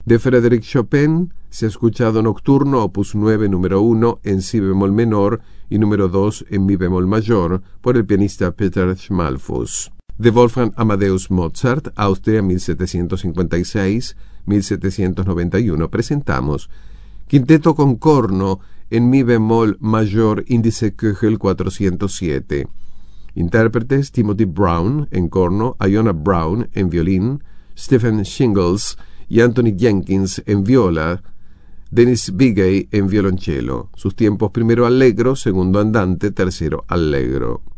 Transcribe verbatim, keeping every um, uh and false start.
De Frédéric Chopin se ha escuchado Nocturno, opus nueve, número uno, en si bemol menor y número dos en mi bemol mayor, por el pianista Peter Schmalfuss. De Wolfgang Amadeus Mozart, Austria mil setecientos cincuenta y seis a mil setecientos noventa y uno, presentamos Quinteto con corno en mi bemol mayor, índice Köchel cuatrocientos siete. Intérpretes: Timothy Brown en corno, Iona Brown en violín, Stephen Shingles y Anthony Jenkins en viola, Dennis Bigay en violonchelo. Sus tiempos: primero allegro, segundo andante, tercero allegro.